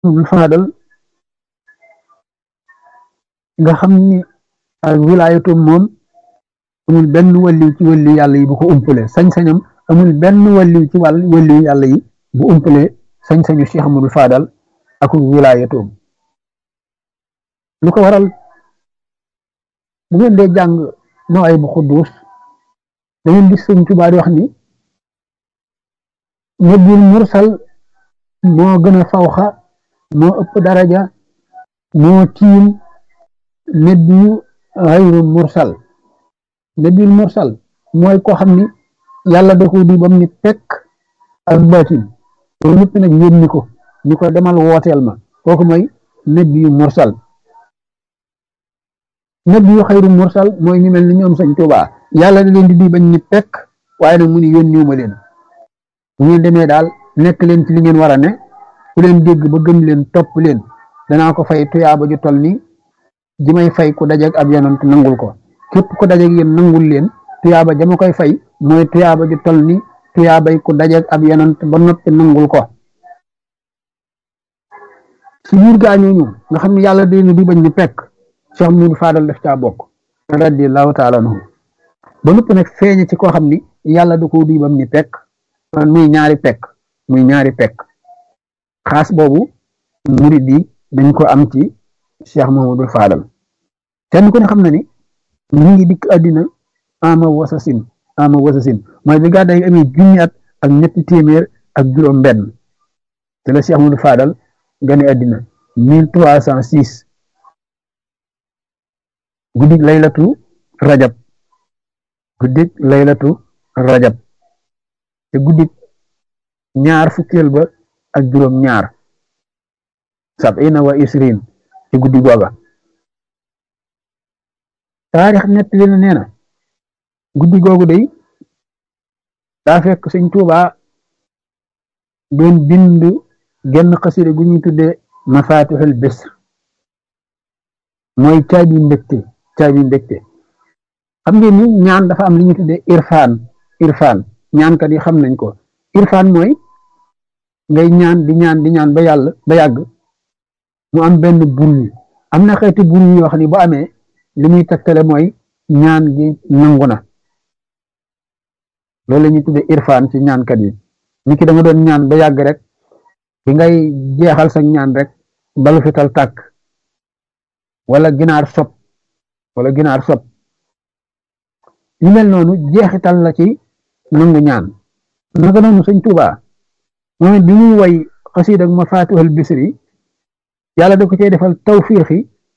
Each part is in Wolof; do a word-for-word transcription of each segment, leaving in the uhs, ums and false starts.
Abdul Faadal nga xam ni ak wilaayatu moom amul benn wàlliw ci wàlliw yàlla yi bu ko umpale sañ-sañam amul benn wàlliw ci wàll wàlliw yàlla yi bu umpale sañ-sañu Cheikh Amadou Fadal ak wilaayatoom lu ko waral bu ngeen dee jàng nooy bu xudduus da ngeen gis Sëñ Tuubaa di wax ni nabil mursal moo gën a fawxa moo ëpp daraja moo tiim nabiyu xayru mursal nabil mursal mooy koo xam ni yàlla da ko di bam ni pekk ak baatin loolu ñëpp nag yónni ko ñu ko demal wooteel ma kooku mooy nabiyu mursal nabiyu xayru mursal mooy ñu mel ni ñoom Sëñ Tuubaa yàlla da leen di di bañ ni pekk waaye nag mu ni yónniwu ma leen bu ngeen demee daal nekk leen ci li ngeen war a ne ku leen dégg ba gëm leen topp leen danaa ko fay tuyaaba ju toll ni ji may fay ku dajeeg ab yonent nangul ko képp ku dajeeg yéen nangul leen tuyaaba jama koy fay mooy tuyaaba ju toll ni tuyaabay ku dajeeg ab yonent ba noppi nangul ko ci biir gaañooñu nga xam ne yàlla dina di bañ ni pekk Cheikh Amadou Fadal def caa bokk radiyallahu taala anhu ba noppi nag feeñe ci koo xam ni yàlla da ko di bam ni pekk man muy ñaari pekk muy ñaari pekk xaas boobu murid yi dañ ko am ci Cheikh Mahamadul Fadal kenn ku ne xam na ni mu ngi dikk àddina ama wasasin ama wasasin mooy bi gàddaay yi amee junni at ak ñetti téeméer ak juróom benn te la Cheikh Mahamadul Fadal gane àddina mille trois cent six guddik laylatu rajab guddik laylatu rajab te guddik ñaar fukkeel ba ak juróom ñaar sabina wa isrin ci guddi googa taarix nett li na nee na guddi googu day daa fekk Sëñ Tuubaa doon bind genn xasida gu ñuy tudde mafatihul bisr mooy caabi mbégte caabi mbégte xam ngeen ni ñaan dafa am li ñuy tudde irfaan irfaan ñaankat yi xam nañ ko irfaan mooy ngay ñaan di ñaan di ñaan ba yàlla ba yàgg mu am benn bruit am na xeeti bruit yoo xam ne bu amee li muy tegtale mooy ñaan gi nangu na loolu la ñuy tudde irfaan ci ñaankat yi ni ki da nga doon ñaan ba yàgg rek bi ngay jeexal sa ñaan rek balu fital tàkk wala ginaar sob wala ginaar sob yu mel noonu jeexital la ci nangu ñaan naka noonu Sëñ Tuubaa moom it bi muy way xasiida ak Mafatihul Bisri yàlla da ko cee defal tawfiixi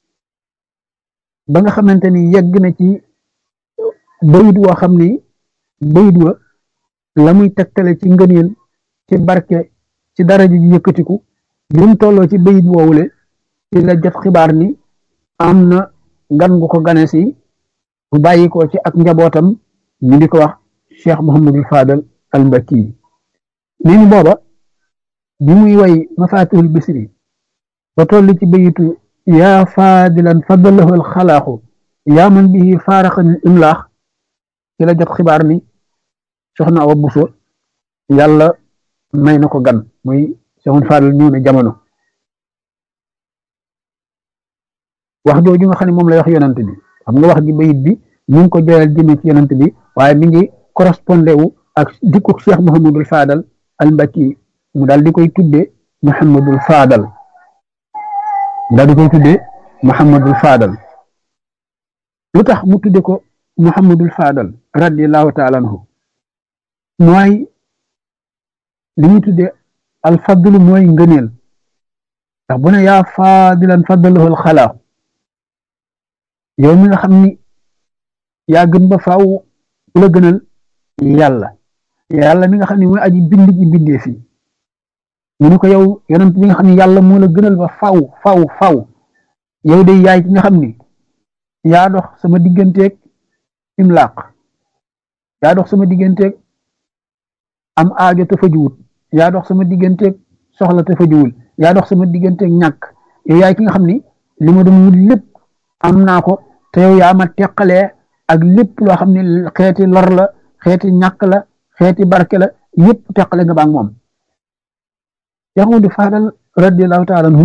ba nga xamante ni yegg na ci bayit woo xam ni bayit wa la muy tegtale ci ngëneel ci barke ci daraja ji yëkkatiku bi mu tolloo ci bayit woowule ci la jot xibaar ni am na gan gu ko gane si bu bàyyi ko ci ak njabootam ñu di ko wax Cheikh Mouhamadul Fadal al Mbakki nee ni booba bi muy way Mafatihul Bisri ba toll ci bayitu yaa faadilan fadalahu alxalaaxu yaa man bihi faaraxani imlaax ci la jot xibaar ni soxna Awa Buso yàlla may na ko gan muy Cheikh Fadal ñëw na jamono wax jooju nga xam ne moom lay wax yonant bi xam nga wax ji bayit bi ñu ngi ko joyal jëme ci yonant bi waaye mi ngi correspondé wu ak dikku Cheikh Mouhamadul Fadal al Mbakki mu daal di koy tuddee Mouhamadul Fadal daal di koy tuddee Mouhamadul Fadal lu tax mu tudde ko Mouhamadul Fadal radiyallahu taala anhu mooy li ñuy tuddee al fadlu mooy ngëneel ndax bu ne yaa faadilan fadalahu al xalaax yow mi nga xam ni yaa gën ba faaw ku la gënal yàlla yàlla mi nga xam ne mooy aji bind ji bindee fi mu ne ko yow yonent bi nga xam ne yàlla moo la gënal ba faw faw faw yow de yaay ki nga xam ni yaa dox sama digganteeg imlaaq yaa dox sama digganteeg am aajo te fajuwut yaa dox sama digganteeg soxla te fajuwul yaa dox sama digganteeg ñàkk yow yaay ki nga xam ni li ma doon wut lépp am naa ko te yow yaa ma teqalee ak lépp loo xam ne xeeti lor la xeeti ñàkk la xeeti barke la yépp teqale nga baag moom Cheikh Amadou Fadal radiallahu taala anhum